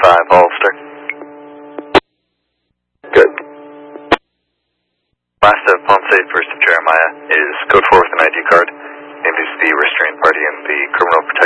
Ulster. Good. Last of Ponce, first of Jeremiah, is code 4 with an ID card. Name is the restrained party in the criminal protection